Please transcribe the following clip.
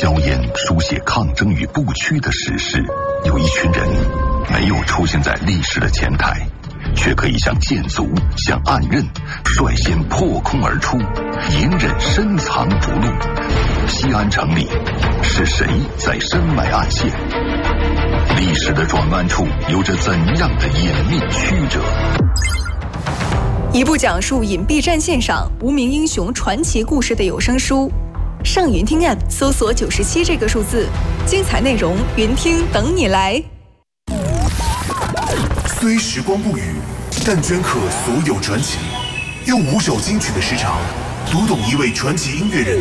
硝烟书写抗争与不屈的史诗，有一群人没有出现在历史的前台，却可以像剑卒，像暗刃，率先破空而出，隐忍深藏不露。西安城里是谁在深埋暗线？历史的转弯处有着怎样的隐秘曲折？ 一部讲述隐蔽战线上无名英雄传奇故事的有声书，上云听 App 搜索97这个数字，精彩内容云听等你来。 虽时光不语，但镌刻所有传奇。用5首金曲的时长，读懂一位传奇音乐人